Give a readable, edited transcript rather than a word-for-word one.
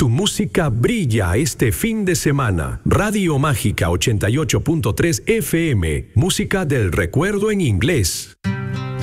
Tu música brilla este fin de semana. Radio Mágica 88.3 FM. Música del recuerdo en inglés.